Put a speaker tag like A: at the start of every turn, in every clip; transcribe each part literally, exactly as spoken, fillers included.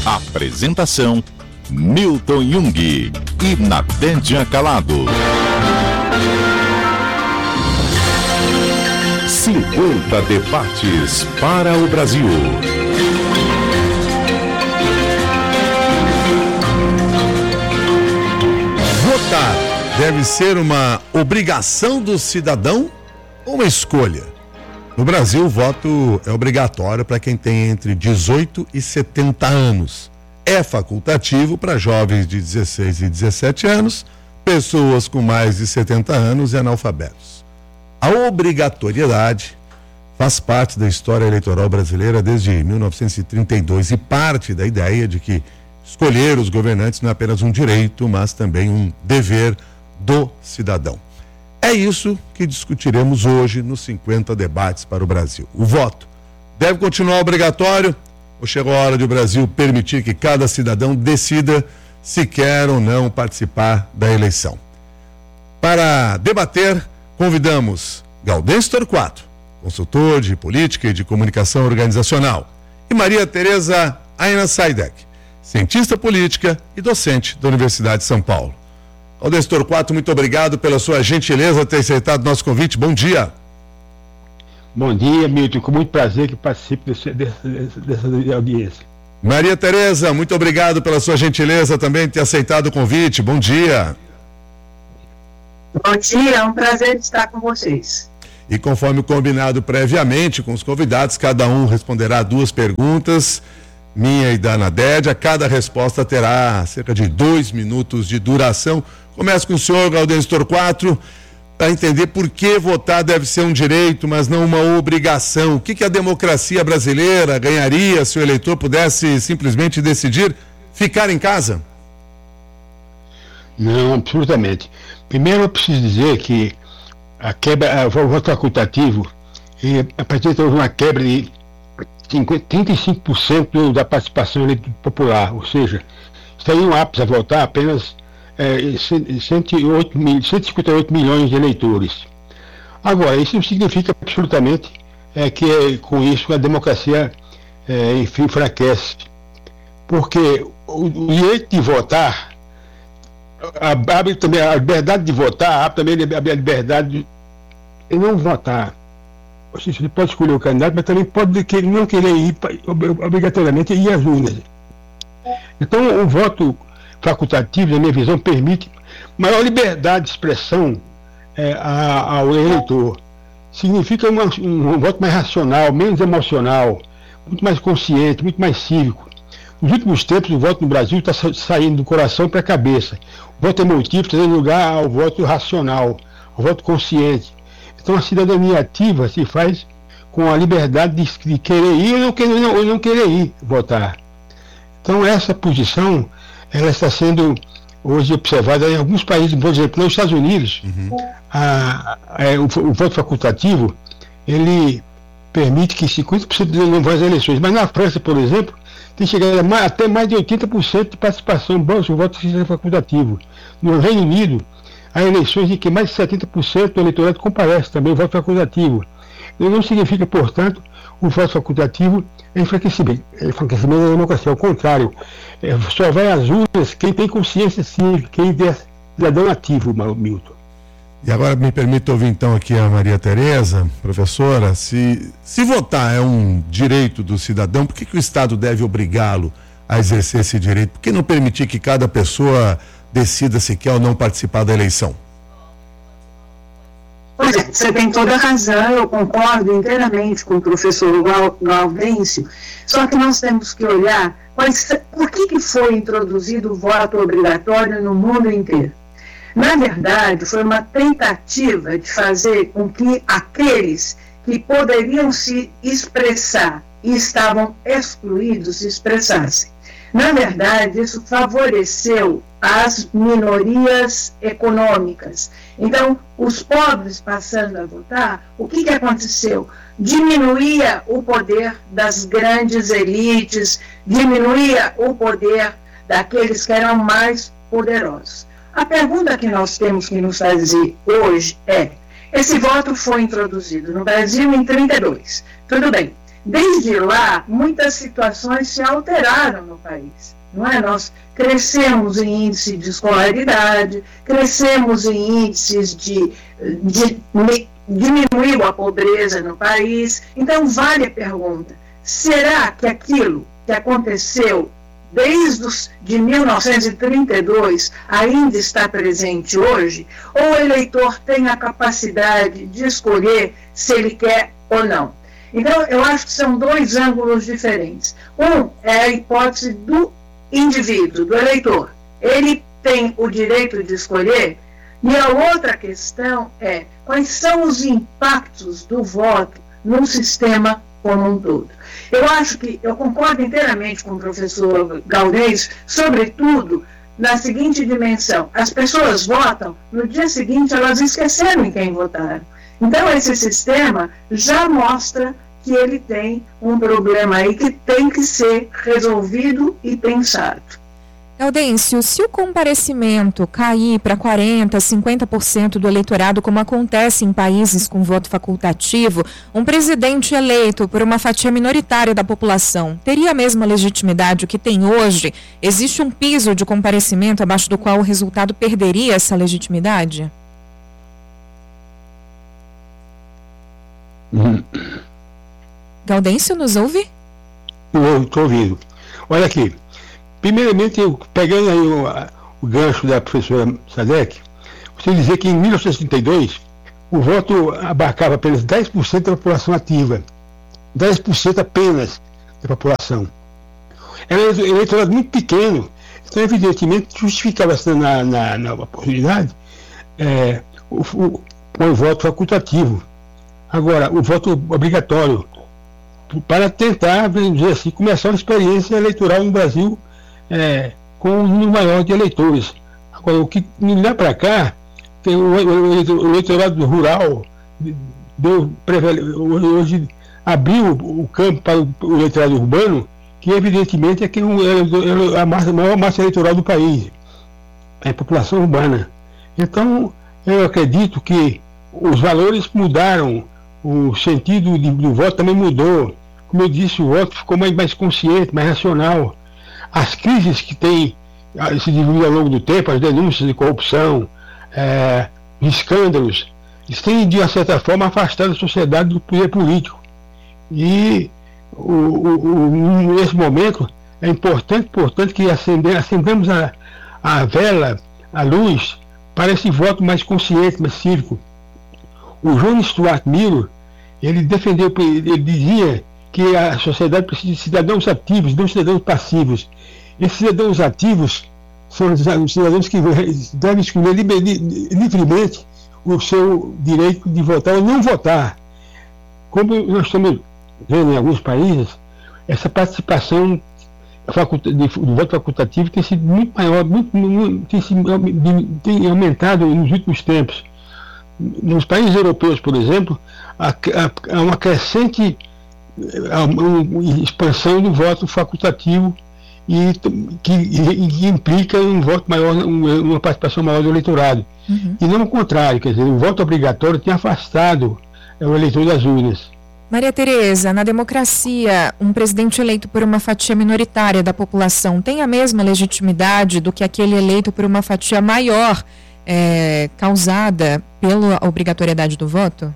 A: Apresentação: Milton Jung e Nadédia Calado. cinquenta debates para o Brasil.
B: Votar deve ser uma obrigação do cidadão ou uma escolha? No Brasil, o voto é obrigatório para quem tem entre dezoito e setenta anos. É facultativo para jovens de dezesseis e dezessete anos, pessoas com mais de setenta anos e analfabetos. A obrigatoriedade faz parte da história eleitoral brasileira desde mil novecentos e trinta e dois e parte da ideia de que escolher os governantes não é apenas um direito, mas também um dever do cidadão. É isso que discutiremos hoje nos cinquenta debates para o Brasil. O voto deve continuar obrigatório ou chegou a hora de o Brasil permitir que cada cidadão decida se quer ou não participar da eleição? Para debater, convidamos Gaudêncio Torquato, consultor de política e de comunicação organizacional, e Maria Tereza Aina Saidek, cientista política e docente da Universidade de São Paulo. Gaudêncio Torquato, muito obrigado pela sua gentileza ter aceitado nosso convite. Bom dia.
C: Bom dia, Milton. Com muito prazer que participe desse, dessa, dessa audiência.
B: Maria Tereza, muito obrigado pela sua gentileza também ter aceitado o convite. Bom dia.
D: Bom dia, é um prazer estar com vocês.
B: E conforme combinado previamente com os convidados, cada um responderá duas perguntas, minha e da Nadédia. Cada resposta terá cerca de dois minutos de duração. Começo com o senhor, Gaudêncio Torquato, para entender por que votar deve ser um direito, mas não uma obrigação. O que, que a democracia brasileira ganharia se o eleitor pudesse simplesmente decidir ficar em casa?
C: Não, absolutamente. Primeiro eu preciso dizer que a quebra, o voto facultativo, apresenta uma quebra de trinta e cinco por cento da participação popular, ou seja, estariam aptos a votar apenas é, cento e cinquenta e oito milhões de eleitores. Agora, isso não significa absolutamente é, que é, com isso a democracia é, enfim, enfraquece, porque o, o direito de votar abre também a liberdade de votar, abre também a liberdade de não votar. Ou seja, ele pode escolher o candidato, mas também pode não querer ir obrigatoriamente ir às urnas. Então, o voto facultativo, na minha visão, permite maior liberdade de expressão é, a, ao eleitor. Significa uma, um, um voto mais racional, menos emocional, muito mais consciente, muito mais cívico. Nos últimos tempos, o voto no Brasil está saindo do coração para a cabeça. O voto emotivo está dando lugar ao voto racional, ao voto consciente. Então, a cidadania ativa se faz com a liberdade de, de querer ir ou não querer, não, ou não querer ir votar. Então, essa posição ela está sendo hoje observada em alguns países, por exemplo, nos Estados Unidos, uhum. a, a, o, o voto facultativo ele permite que cinquenta por cento não vão às eleições. Mas na França, por exemplo, tem chegado a mais, até mais de oitenta por cento de participação no voto facultativo. No Reino Unido, há eleições em que mais de setenta por cento do eleitorado comparece também o voto facultativo. E não significa, portanto, o voto facultativo é enfraquecimento, é enfraquecimento da democracia. Ao contrário, é, só vai às urnas quem tem consciência cívica, quem é cidadão ativo, Milton.
B: E agora me permita ouvir então aqui a Maria Tereza, professora, se, se votar é um direito do cidadão, por que, que o Estado deve obrigá-lo a exercer esse direito? Por que não permitir que cada pessoa decida se quer ou não participar da eleição?
D: Pois é, você tem toda a razão, eu concordo inteiramente com o professor Gaudêncio, só que nós temos que olhar quais, por que, que foi introduzido o voto obrigatório no mundo inteiro. Na verdade, foi uma tentativa de fazer com que aqueles que poderiam se expressar e estavam excluídos se expressassem. Na verdade, isso favoreceu as minorias econômicas. Então, os pobres passando a votar, o que, que aconteceu? Diminuía o poder das grandes elites, diminuía o poder daqueles que eram mais poderosos. A pergunta que nós temos que nos fazer hoje é: esse voto foi introduzido no Brasil em trinta e dois. Tudo bem. desde lá, muitas situações se alteraram no país. Não é? Nós crescemos em índice de escolaridade, crescemos em índices de, de, de diminuiu a pobreza no país. Então, vale a pergunta, será que aquilo que aconteceu desde os, de mil novecentos e trinta e dois ainda está presente hoje? Ou o eleitor tem a capacidade de escolher se ele quer ou não? Então, eu acho que são dois ângulos diferentes. Um é a hipótese do indivíduo, do eleitor. Ele tem o direito de escolher. E a outra questão é quais são os impactos do voto no sistema como um todo. Eu acho que, eu concordo inteiramente com o professor Gaudêncio, sobretudo na seguinte dimensão: as pessoas votam, no dia seguinte elas esqueceram em quem votaram. Então esse sistema já mostra que ele tem um problema aí que tem que ser resolvido e pensado.
E: Gaudêncio, se o comparecimento cair para quarenta por cento, cinquenta por cento do eleitorado, como acontece em países com voto facultativo, um presidente eleito por uma fatia minoritária da população teria a mesma legitimidade que tem hoje? Existe um piso de comparecimento abaixo do qual o resultado perderia essa legitimidade?
C: Hum.
E: Gaudêncio, nos ouve?
C: Estou ouvindo. Olha aqui. Primeiramente, eu, pegando aí o, o gancho da professora Sadek, você dizer que em mil novecentos e trinta e dois o voto abarcava apenas dez por cento da população ativa. dez por cento apenas da população. Era um eleitorado muito pequeno. Então, evidentemente, justificava-se na, na, na oportunidade é, o, o, o voto facultativo. Agora, o voto obrigatório, para tentar, vamos dizer assim, começar uma experiência eleitoral no Brasil é, com um número maior de eleitores. Agora, o que me dá para cá, tem o, o, o eleitorado rural deu, hoje abriu o campo para o, o eleitorado urbano, que evidentemente é, que é a massa, maior massa eleitoral do país, é a população urbana. Então, eu acredito que os valores mudaram, o sentido de, do voto também mudou. Como eu disse, o voto ficou mais, mais consciente, mais racional. As crises que têm se dividido ao longo do tempo, as denúncias de corrupção, é, escândalos, isso tem, de uma certa forma, afastado a sociedade do poder político. E o, o, o, nesse momento é importante, importante que acender, acendamos a, a vela, a luz, para esse voto mais consciente, mais cívico. O John Stuart Mill, ele defendeu, ele dizia que a sociedade precisa de cidadãos ativos, não cidadãos passivos. Esses cidadãos ativos são os cidadãos que devem escolher livremente o seu direito de votar ou não votar. Como nós estamos vendo em alguns países, essa participação do voto facultativo tem sido muito maior, muito, muito, tem, sido, tem aumentado nos últimos tempos. Nos países europeus, por exemplo, há, há uma crescente há uma expansão do voto facultativo e que, e, que implica um voto maior, uma participação maior do eleitorado. Uhum. E não o contrário, quer dizer, o voto obrigatório tem afastado o eleitor das urnas.
E: Maria Tereza, na democracia, um presidente eleito por uma fatia minoritária da população tem a mesma legitimidade do que aquele eleito por uma fatia maior, é, causada pela obrigatoriedade do voto?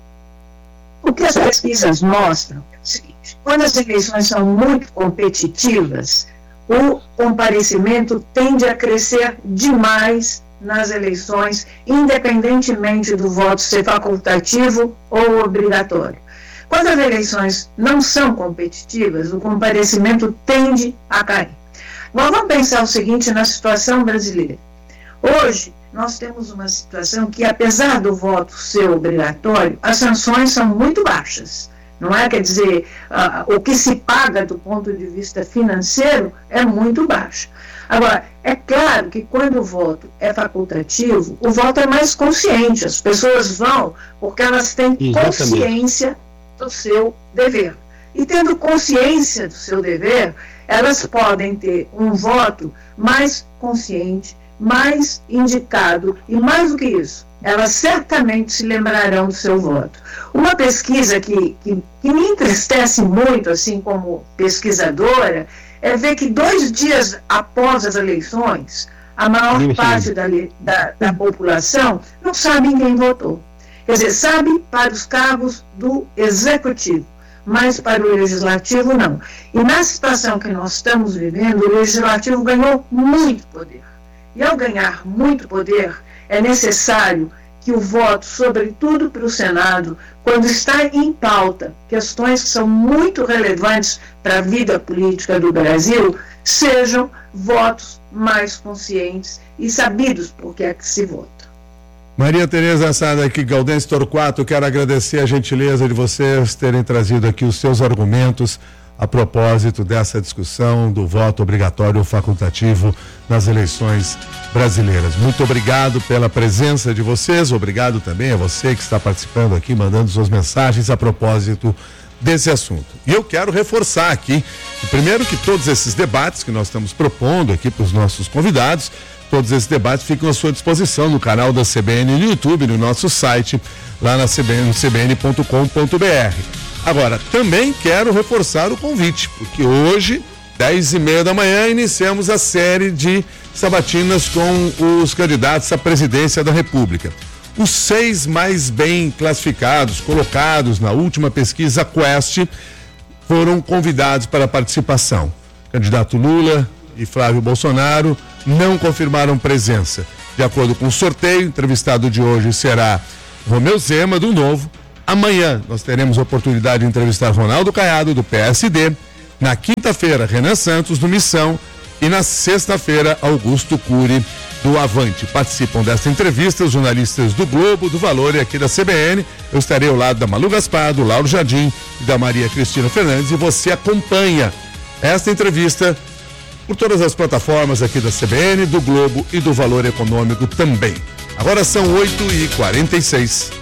D: O que as pesquisas mostram é o seguinte: quando as eleições são muito competitivas, o comparecimento tende a crescer demais nas eleições, independentemente do voto ser facultativo ou obrigatório. Quando as eleições não são competitivas, o comparecimento tende a cair. Agora vamos pensar o seguinte na situação brasileira. Hoje, nós temos uma situação que, apesar do voto ser obrigatório, as sanções são muito baixas. Não é? Quer dizer, uh, o que se paga do ponto de vista financeiro é muito baixo. Agora, é claro que quando o voto é facultativo, o voto é mais consciente. As pessoas vão porque elas têm Exatamente. consciência do seu dever. E tendo consciência do seu dever, elas podem ter um voto mais consciente, mais indicado e, mais do que isso, elas certamente se lembrarão do seu voto. Uma pesquisa que, que, que me entristece muito, assim como pesquisadora, é ver que dois dias após as eleições, a maior sim, parte sim. Da, da, da população não sabe quem votou. Quer dizer, sabe para os cargos do executivo, mas para o legislativo não. E na situação que nós estamos vivendo, o legislativo ganhou muito poder. E ao ganhar muito poder, é necessário que o voto, sobretudo para o Senado, quando está em pauta questões que são muito relevantes para a vida política do Brasil, sejam votos mais conscientes e sabidos por que é que se vota.
B: Maria Tereza Assad aqui, Gaudêncio Torquato, quero agradecer a gentileza de vocês terem trazido aqui os seus argumentos a propósito dessa discussão do voto obrigatório facultativo nas eleições brasileiras. Muito obrigado pela presença de vocês, obrigado também a você que está participando aqui, mandando suas mensagens a propósito desse assunto. E eu quero reforçar aqui, primeiro, que todos esses debates que nós estamos propondo aqui para os nossos convidados, todos esses debates ficam à sua disposição no canal da C B N no YouTube, no nosso site, lá na C B N, no c b n ponto com ponto b r. Agora, também quero reforçar o convite, porque hoje, dez e meia da manhã, iniciamos a série de sabatinas com os candidatos à presidência da República. Os seis mais bem classificados, colocados na última pesquisa Quest, foram convidados para a participação. Candidato Lula e Flávio Bolsonaro não confirmaram presença. De acordo com o sorteio, o entrevistado de hoje será Romeu Zema, do Novo. Amanhã nós teremos a oportunidade de entrevistar Ronaldo Caiado, do P S D. Na quinta-feira, Renan Santos, do Missão. E na sexta-feira, Augusto Cury, do Avante. Participam desta entrevista os jornalistas do Globo, do Valor e aqui da C B N. Eu estarei ao lado da Malu Gaspar, do Lauro Jardim e da Maria Cristina Fernandes. E você acompanha esta entrevista por todas as plataformas aqui da C B N, do Globo e do Valor Econômico também. Agora são oito e quarenta e seis.